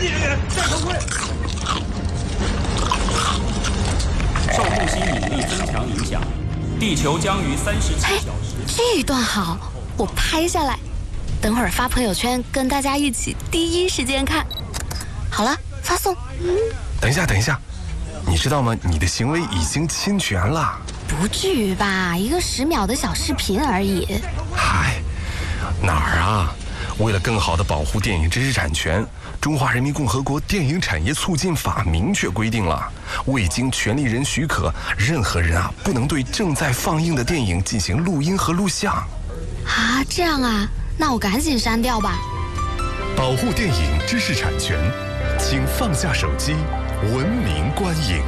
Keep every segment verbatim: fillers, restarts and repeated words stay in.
地人员戴头盔。 受木星引力增强影响，地球将于三十七小时。 这一段好，我拍下来，等会儿发朋友圈，跟大家一起第一时间看。好了，发送。 等一下，等一下，你知道吗？你的行为已经侵权了。 不至于吧？一个十秒的小视频而已。 嗨，哪儿啊？为了更好地保护电影知识产权，中华人民共和国电影产业促进法明确规定了，未经权利人许可，任何人啊不能对正在放映的电影进行录音和录像。 啊，这样啊，那我赶紧删掉吧。 保护电影知识产权，请放下手机，文明观影。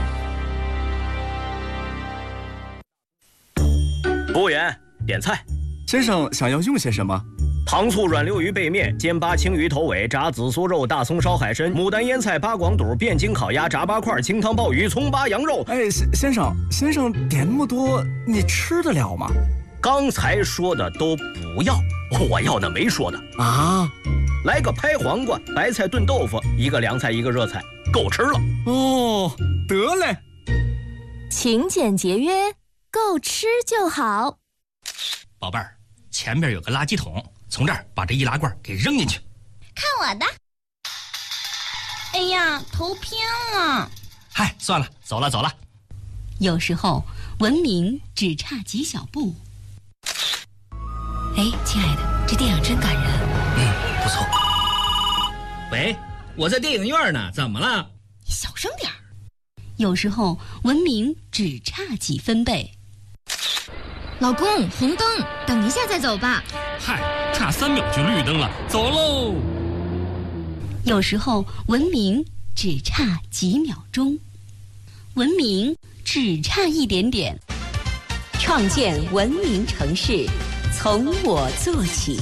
服务员，点菜。 先生想要用些什么？ 糖醋软溜鱼背面、煎巴青鱼头尾、炸紫苏肉、大葱烧海参、牡丹腌菜、八广肚、汴京烤鸭、炸八块、清汤鲍鱼、葱巴羊肉。 哎，先先生，先生点那么多，你吃得了吗？ 刚才说的都不要，我要那没说的啊。 来个拍黄瓜、白菜炖豆腐，一个凉菜，一个热菜，够吃了。 哦，得嘞。 勤俭节约，够吃就好。 宝贝儿，前面有个垃圾桶，从这儿把这易拉罐给扔进去。 看我的！哎呀，头偏了。 嗨，算了，走了走了。 有时候文明只差几小步。哎，亲爱的，这电影真感人。 嗯，不错。 喂，我在电影院呢，怎么了？ 你小声点儿。有时候文明只差几分贝。 老公，红灯，等一下再走吧。 嗨，差三秒就绿灯了，走喽。 有时候文明只差几秒钟，文明只差一点点。 创建文明城市，从我做起。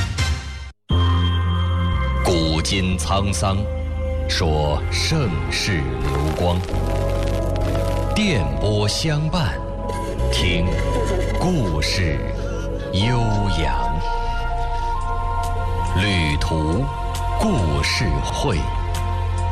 古今沧桑，说盛世流光。电波相伴，听故事悠扬。旅途故事会。